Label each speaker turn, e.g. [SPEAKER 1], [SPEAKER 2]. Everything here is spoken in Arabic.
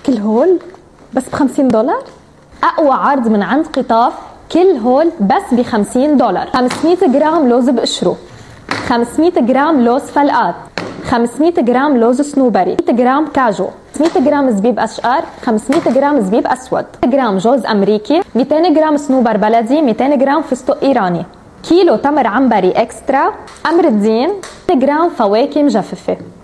[SPEAKER 1] كل هول بس ب$50. اقوى عرض من عند قطاف، كل هول بس ب$50. 500 جرام لوز بقشره، 500 جرام لوز فلقات، 500 جرام لوز صنوبري، 100 جرام كاجو، 500 جرام زبيب اشقر، 500 جرام زبيب اسود، 100 جرام جوز امريكي، 200 جرام صنوبر بلدي، 200 جرام فستق ايراني، كيلو تمر عنبري اكسترا، امر الدين، 100 جرام فواكه مجففه.